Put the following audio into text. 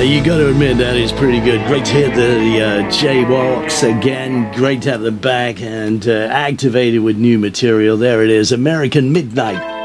You got to admit that is pretty good. Great to hear the J-Walks again. Great to have them back and activated with new material. There it is, American Midnight.